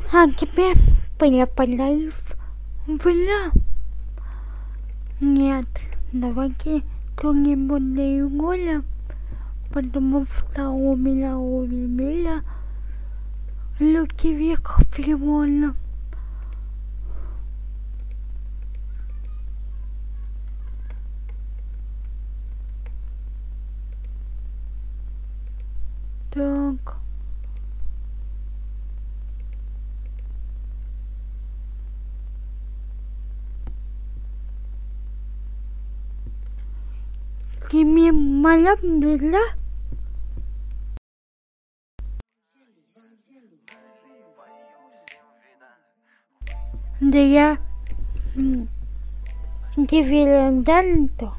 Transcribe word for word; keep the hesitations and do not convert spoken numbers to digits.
А теперь перепадай в ля. Нет, давайте кто-нибудь другое, потому что у меня у меня руки вверх фривольно. Так. Тебе моя беда? Да я дивиденду.